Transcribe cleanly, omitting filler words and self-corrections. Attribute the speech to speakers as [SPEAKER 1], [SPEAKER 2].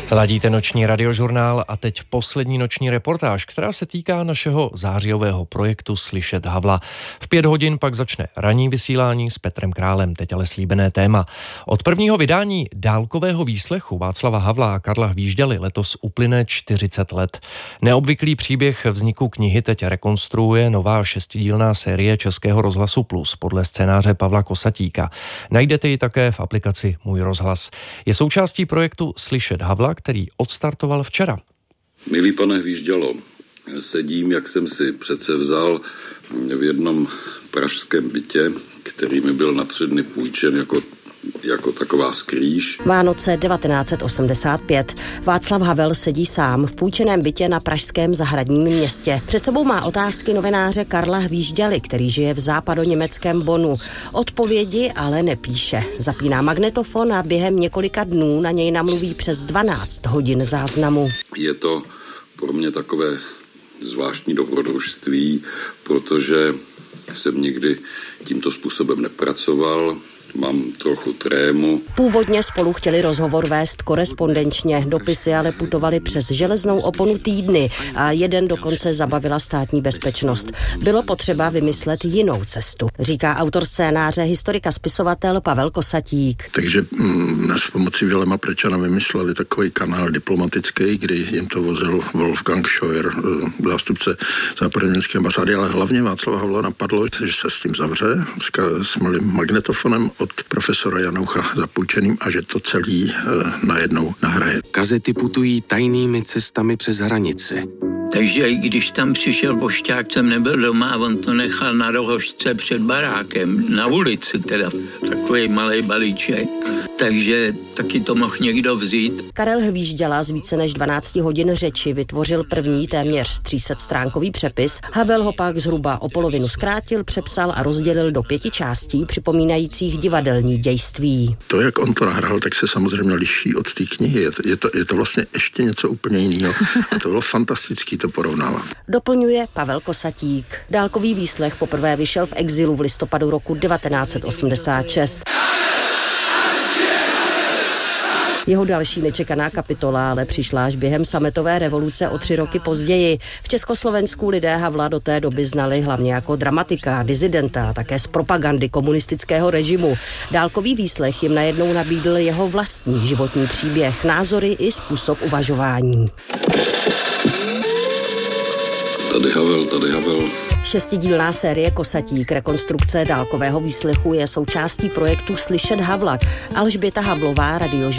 [SPEAKER 1] Ladíte noční radiožurnál a teď poslední noční reportáž, která se týká našeho zářijového projektu Slyšet Havla. V 5 hodin pak začne ranní vysílání s Petrem Králem, teď ale slíbené téma. Od prvního vydání dálkového výslechu Václava Havla a Karla Hvížďaly letos uplyne 40 let. Neobvyklý příběh vzniku knihy teď rekonstruuje nová 6dílná série Českého rozhlasu Plus podle scénáře Pavla Kosatíka. Najdete ji také v aplikaci Můj rozhlas. Je součástí projektu Slyšet Havla, který odstartoval včera.
[SPEAKER 2] Milý pane Hvížďalo, sedím, jak jsem si přece vzal, v jednom pražském bytě, který mi byl na 3 dny půjčen jako taková skrýš.
[SPEAKER 3] Vánoce 1985. Václav Havel sedí sám v půjčeném bytě na pražském zahradním městě. Před sebou má otázky novináře Karla Hvížďaly, který žije v západoněmeckém Bonnu. Odpovědi ale nepíše. Zapíná magnetofon a během několika dnů na něj namluví přes 12 hodin záznamu.
[SPEAKER 2] Je to pro mě takové zvláštní dobrodružství, protože jsem nikdy tímto způsobem nepracoval. Mám trochu trému.
[SPEAKER 3] Původně spolu chtěli rozhovor vést korespondenčně, dopisy ale putovaly přes železnou oponu týdny a jeden dokonce zabavila státní bezpečnost. Bylo potřeba vymyslet jinou cestu, říká autor scénáře, historik a spisovatel Pavel Kosatík.
[SPEAKER 4] Takže s pomocí Vilema Prečana vymysleli takový kanál diplomatický, kdy jim to vozil Wolfgang Scheuer, zástupce západoněmecké ambasády, ale hlavně Václava Havla napadlo, že se s tím zavře, s malým magnetofonem od profesora Janoucha zapůjčeným a že to celý najednou nahraje.
[SPEAKER 5] Kazety putují tajnými cestami přes hranice.
[SPEAKER 6] Takže i když tam přišel pošťák, jsem nebyl doma, on to nechal na rohožce před barákem, na ulici teda, takový malej balíček. Takže taky to mohl někdo vzít.
[SPEAKER 3] Karel Hvížďala z více než 12 hodin řeči vytvořil první téměř 300stránkový přepis. Havel ho pak zhruba o polovinu zkrátil, přepsal a rozdělil do 5 částí, připomínajících divadelní dějství.
[SPEAKER 4] To, jak on to nahrál, tak se samozřejmě liší od té knihy. Je to vlastně ještě něco úplně jiného. A to bylo fantastický to porovnávat.
[SPEAKER 3] Doplňuje Pavel Kosatík. Dálkový výslech poprvé vyšel v exilu v listopadu roku 1986. Jeho další nečekaná kapitola ale přišla až během sametové revoluce o 3 roky později. V Československu lidé Havla do té doby znali hlavně jako dramatika, disidenta, také z propagandy komunistického režimu. Dálkový výslech jim najednou nabídl jeho vlastní životní příběh, názory i způsob uvažování.
[SPEAKER 2] Tady Havel.
[SPEAKER 3] 6dílná série Kosatík, rekonstrukce dálkového výslechu, je součástí projektu Slyšet Havla. Alžběta Havlová, radiožurnalistka.